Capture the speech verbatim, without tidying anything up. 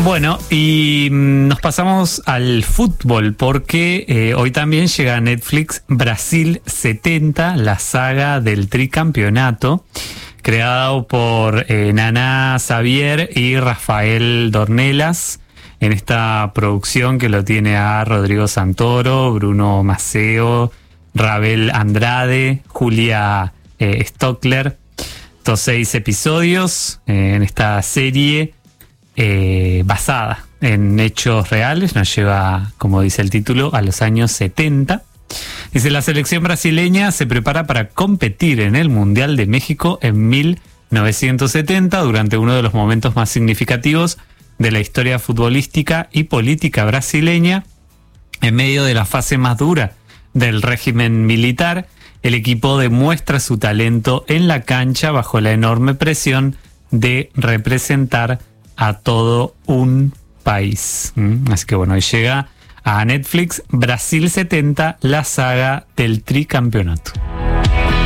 Bueno, y nos pasamos al fútbol porque eh, hoy también llega a Netflix Brasil setenta, la saga del tricampeonato, creado por eh, Naná Xavier y Rafael Dornelas, en esta producción que lo tiene a Rodrigo Santoro, Bruno Maceo, Rabel Andrade, Julia eh, Stockler. Estos seis episodios eh, en esta serie eh, basada en hechos reales, nos lleva, como dice el título, a los años setenta. Dice: la selección brasileña se prepara para competir en el Mundial de México en mil novecientos setenta, durante uno de los momentos más significativos de la historia futbolística y política brasileña. En medio de la fase más dura del régimen militar, el equipo demuestra su talento en la cancha bajo la enorme presión de representar a todo un país. ¿Mm? Así que bueno, hoy llega a Netflix Brasil setenta, la saga del tricampeonato.